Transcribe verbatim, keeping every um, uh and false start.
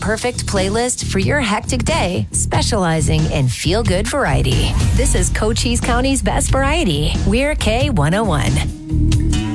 perfect playlist for your hectic day, specializing in feel-good variety. This is Cochise County's best variety. We're K one oh one.